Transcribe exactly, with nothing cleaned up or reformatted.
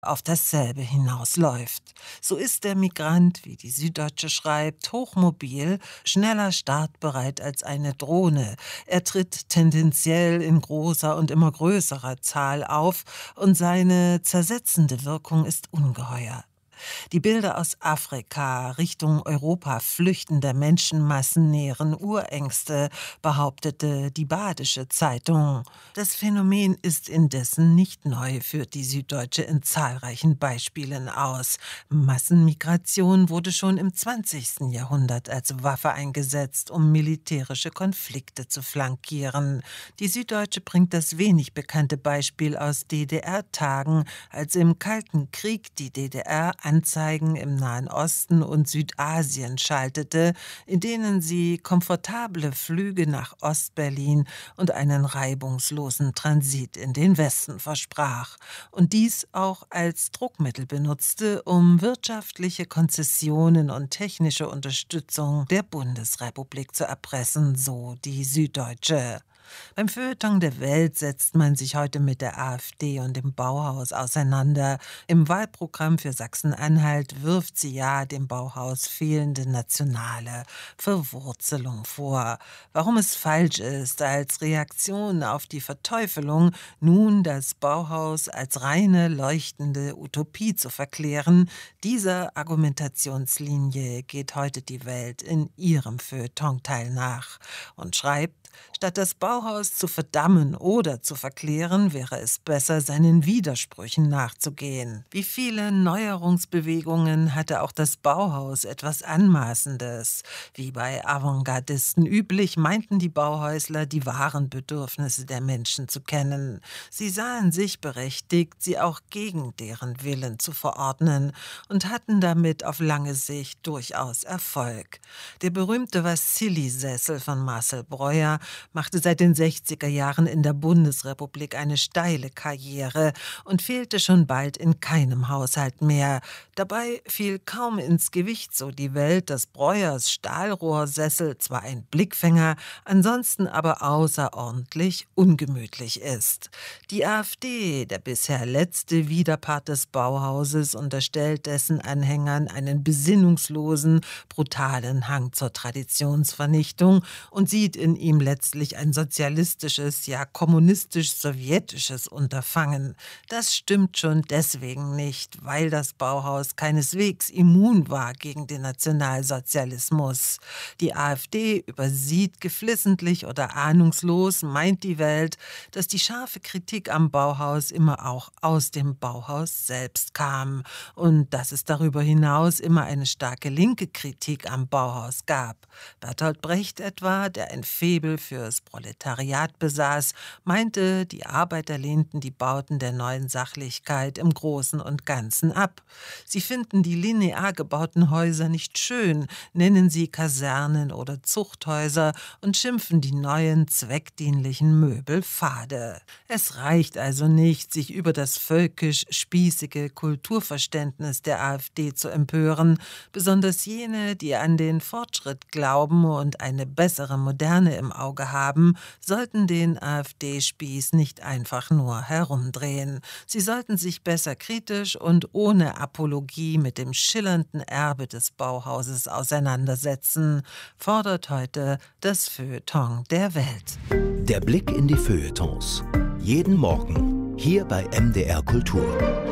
auf dasselbe hinausläuft. So ist der Migrant, wie die Süddeutsche schreibt, hochmobil, schneller startbereit als eine Drohne. Er tritt tendenziell in großer und immer größerer Zahl auf und seine zersetzende Wirkung ist ungeheuer. Die Bilder aus Afrika Richtung Europa flüchtender Menschenmassen nähren Urängste, behauptete die Badische Zeitung. Das Phänomen ist indessen nicht neu, führt die Süddeutsche in zahlreichen Beispielen aus. Massenmigration wurde schon im zwanzigsten Jahrhundert als Waffe eingesetzt, um militärische Konflikte zu flankieren. Die Süddeutsche bringt das wenig bekannte Beispiel aus D D R-Tagen, als im Kalten Krieg die D D R Anzeigen im Nahen Osten und Südasien schaltete, in denen sie komfortable Flüge nach Ostberlin und einen reibungslosen Transit in den Westen versprach und dies auch als Druckmittel benutzte, um wirtschaftliche Konzessionen und technische Unterstützung der Bundesrepublik zu erpressen, so die Süddeutsche. Beim Feuilleton der Welt setzt man sich heute mit der AfD und dem Bauhaus auseinander. Im Wahlprogramm für Sachsen-Anhalt wirft sie ja dem Bauhaus fehlende nationale Verwurzelung vor. Warum es falsch ist, als Reaktion auf die Verteufelung nun das Bauhaus als reine leuchtende Utopie zu verklären, dieser Argumentationslinie geht heute die Welt in ihrem Feuilleton-Teil nach und schreibt: Statt das Bauhaus zu verdammen oder zu verklären, wäre es besser, seinen Widersprüchen nachzugehen. Wie viele Neuerungsbewegungen hatte auch das Bauhaus etwas Anmaßendes. Wie bei Avantgardisten üblich, meinten die Bauhäusler, die wahren Bedürfnisse der Menschen zu kennen. Sie sahen sich berechtigt, sie auch gegen deren Willen zu verordnen und hatten damit auf lange Sicht durchaus Erfolg. Der berühmte Wassili-Sessel von Marcel Breuer machte seit den sechziger Jahren in der Bundesrepublik eine steile Karriere und fehlte schon bald in keinem Haushalt mehr. Dabei fiel kaum ins Gewicht, so die Welt, dass Breuers Stahlrohrsessel zwar ein Blickfänger, ansonsten aber außerordentlich ungemütlich ist. Die AfD, der bisher letzte Widerpart des Bauhauses, unterstellt dessen Anhängern einen besinnungslosen, brutalen Hang zur Traditionsvernichtung und sieht in ihm letztlich ein sozialistisches, ja kommunistisch-sowjetisches Unterfangen. Das stimmt schon deswegen nicht, weil das Bauhaus keineswegs immun war gegen den Nationalsozialismus. Die AfD übersieht geflissentlich oder ahnungslos, meint die Welt, dass die scharfe Kritik am Bauhaus immer auch aus dem Bauhaus selbst kam und dass es darüber hinaus immer eine starke linke Kritik am Bauhaus gab. Bertolt Brecht etwa, der ein Faible fürs Proletariat besaß, meinte, die Arbeiter lehnten die Bauten der neuen Sachlichkeit im Großen und Ganzen ab. Sie finden die linear gebauten Häuser nicht schön, nennen sie Kasernen oder Zuchthäuser und schimpfen die neuen zweckdienlichen Möbel fade. Es reicht also nicht, sich über das völkisch-spießige Kulturverständnis der AfD zu empören, besonders jene, die an den Fortschritt glauben und eine bessere Moderne im Auge haben, sollten den AfD-Spieß nicht einfach nur herumdrehen. Sie sollten sich besser kritisch und ohne Apologie mit dem schillernden Erbe des Bauhauses auseinandersetzen, fordert heute das Feuilleton der Welt. Der Blick in die Feuilletons. Jeden Morgen hier bei M D R Kultur.